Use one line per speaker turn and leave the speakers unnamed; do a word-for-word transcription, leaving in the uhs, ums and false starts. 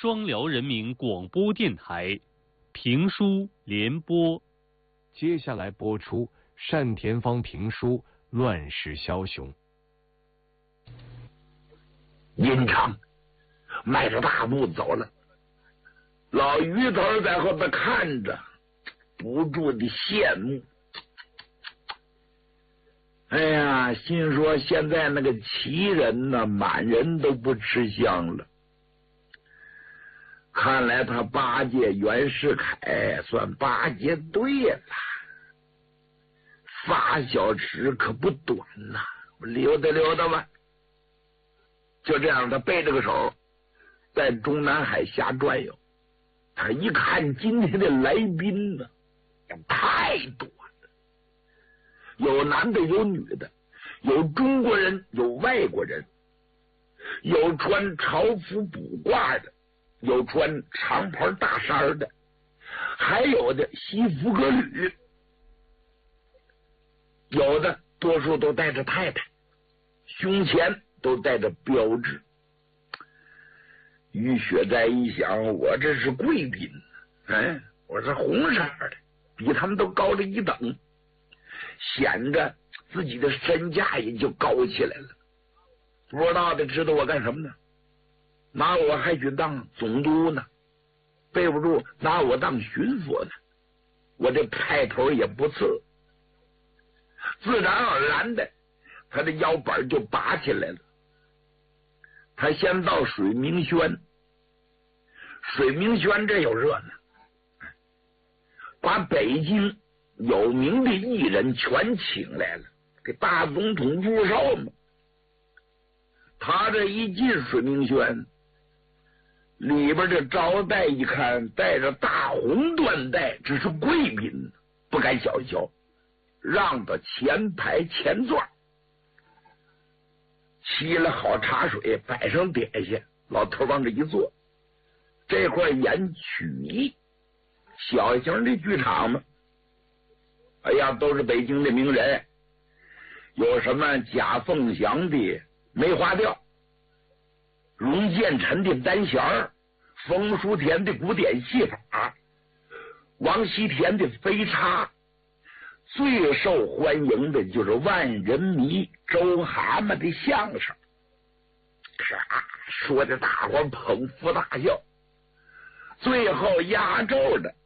双辽人民广播电台评书联播。
接下来播出单田芳评书《乱世枭雄》。
殷常迈着大步走了，老于头在后边看着，不住的羡慕。哎呀，心说现在那个齐人呢，满人都不吃香了。看来他八戒袁世凯算八戒对了，发小尺可不短呐、啊，溜达溜达吧。就这样，他背着个手在中南海峡转悠。他一看今天的来宾呢，太多了，有男的有女的，有中国人有外国人，有穿朝服卜褂的，有穿长袍大衫的，还有的西服革履，有的多数都带着太太，胸前都带着标志。于雪斋一想，我这是贵宾，哎，我是红色的，比他们都高了一等，显着自己的身价也就高起来了。不知道的知道我干什么呢？拿我还去当总督呢，背不住拿我当巡抚呢，我这派头也不次。自然而然的，他的腰板就拔起来了。他先到水明轩，水明轩这有热闹，把北京有名的艺人全请来了，给大总统祝寿嘛。他这一进水明轩，里边的招待一看带着大红缎带，这是贵宾，不敢小瞧，让到前排前座，沏了好茶水，摆上点心，老头往这一坐。这块演曲艺，小型的剧场嘛。哎呀，都是北京的名人，有什么贾凤祥的梅花调，荣建臣的单弦儿，冯书田的古典戏法，王锡田的飞叉，最受欢迎的就是万人迷周蛤蟆的相声，啊，说的大伙捧腹大笑。最后压轴的